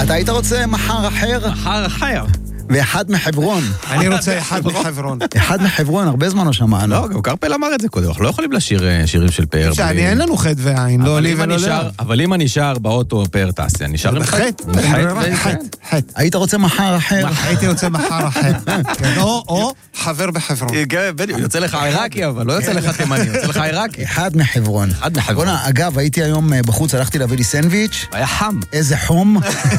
אתה היית רוצה מחר אחר? מחר אחר. ואחד מחברון. אני רוצה אחד מחברון. אחד מחברון, הרבה זמן לא שמענו. לא, גם קרפל אמר את זה קודם, אנחנו לא יכולים לשיר שירים של פאר. שאני אין לנו חטא ועין, לא לי ולא לא. אבל אם אני שר באוטו פאר טסי, אני שר עם חטא. היית רוצה מחר אחר? הייתי רוצה מחר אחר. או חבר בחברון. כן, בדיוק, יוצא לך עיראקי, אבל לא יוצא לך תימני, יוצא לך עיראקי. אחד מחברון. אחד מחברון. אגב, הייתי היום בחוץ, הלכתי להביא לי סנדוויץ'. היה חם. איזה חום.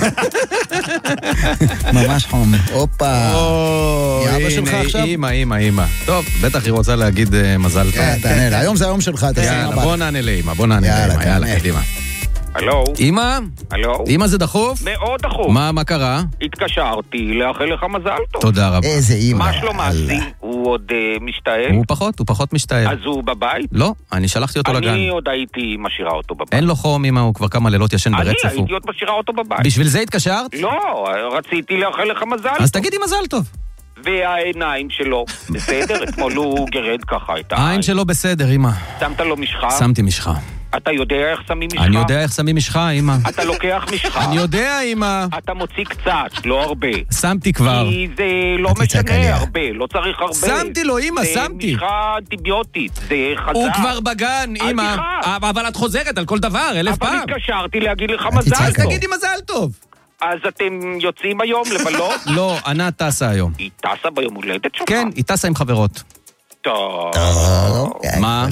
ממש חום. הופה. אבא שלך עכשיו? אמא. טוב, בטח היא רוצה להגיד מזל טוב. תענה לה, היום זה היום שלך, יאללה, בוא נענה לאמא, יאללה, קדימה. הלו? אמא? הלו? אמא זה דחוף? מאוד דחוף. מה קרה? התקשרתי לאחל לך מזל טוב. תודה רבה. איזה אמא. מה שלום מעשי? הוא עוד משתעל? הוא פחות משתעל. אז הוא בבית? לא, אני שלחתי אותו לגן. אני עוד הייתי משאירה אותו בבית. אין לו חום, אמא, הוא כבר כמה לילות ישן ברצף. אני הייתי עוד משאירה אותו בבית. בשביל זה התקשרת? לא, רציתי לאחל לך מזל טוב. אז תגידי מזל טוב. והעיניים שלו, בסדר? אתמול הוא גרד ככה את העין שלו בסדר, אמא. שמת לו משחה? שמתי משחה. אתה יודע איך שמים משחה? אני יודע איך שמים משחה, אמא. אתה לוקח משחה? אני יודע, אמא. אתה מוציא קצת, לא הרבה. שמתי כבר. כי זה לא משנה הרבה, לא צריך הרבה. שמתי לו, אמא, שמתי. זה משחה אנטיביוטית, זה חזק. הוא כבר בגן, אמא. אבל את חוזרת על כל דבר, 1000 פעם. אבל התקשרתי להגיד לך מזל טוב. אז תגידי מזל טוב. אז אתם יוצאים היום לבלות? לא, ענת טסה היום. היא טסה ביום הולדת שלך? כן, היא טסה עם חברות. טוב. מה?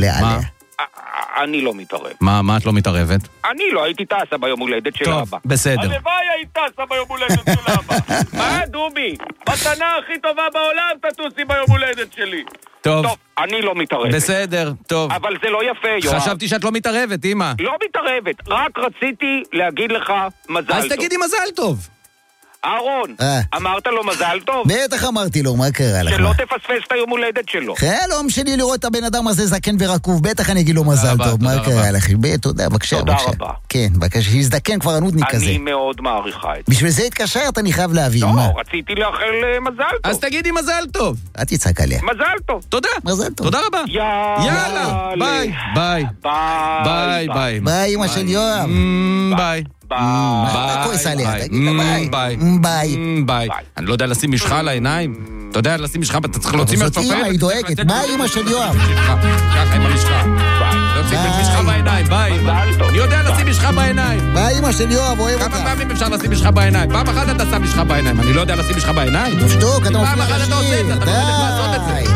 אני לא מתערב. מה את לא מתערבת? אני לא הייתי טסה ביום הולדת של אבא. טוב, בסדר. הלוואי היית טסה ביום הולדת של אבא. מה, דובי? מתנה הכי טובה בעולם תטוסי ביום הולדת שלי. טוב, אני לא מתערבת. בסדר, טוב. אבל זה לא יפה, יואב. חשבתי שאת לא מתערבת, אמא. לא מתערבת, רק רציתי להגיד לך מזל טוב. אז תגידי מזל טוב. אהרון, אמרת לו מזל טוב? בטח אמרתי לו, מה קרה לך? שלא תפספס את היום הולדת שלו. חלום שלי לראות את הבן אדם הזה זקן ורקוב, בטח אני אגיד לו מזל טוב, מה קרה לך? תודה, בבקשה. תודה רבה. כן, בבקשה, שיזדקן כבר ענודניק כזה. אני מאוד מעריכה את זה. בשביל זה התקשרת, אני חייב להבין. לא, רציתי לאחל מזל טוב. אז תגידי מזל טוב. אל תצעק עליה. מזל טוב. תודה. מזל טוב. תודה רבה. יאללה. ביי. ביי, אמא של יואב. ביי. אתה כועס עליה, תגיד לה ביי. אני לא יודע לשים משחה על העיניים. אתה יודע לשים משחה, אתה צריך להוציא מהשפופרת. זאת אמא, היא דואגת. ביי, אמא של יואב. ככה עם המשחה. להוציא משחה בעיניים, ביי. אני יודע לשים משחה בעיניים. ביי, אמא של יואב, אוהב אותה. כמה פעמים אפשר לשים משחה בעיניים? פעם אחת אתה שם משחה בעיניים. אני לא יודע לשים משחה בעיניים. תשתוק, אתה פעם אחת אתה עושה את זה, אתה לא יודע לעשות את זה.